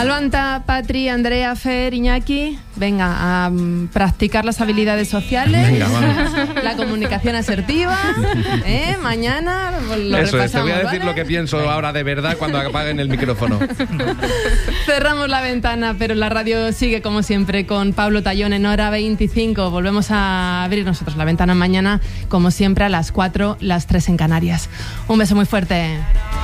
Malvanta, Patri, Andrea, Fer, Iñaki, venga a practicar las habilidades sociales, venga, vamos. La comunicación asertiva, mañana lo Eso repasamos, es, te voy a decir ¿vale? lo que pienso ahora de verdad cuando apaguen el micrófono. Cerramos la ventana, pero la radio sigue como siempre con Pablo Tallón en hora 25. Volvemos a abrir nosotros la ventana mañana, como siempre, a las 4, las 3 en Canarias. Un beso muy fuerte.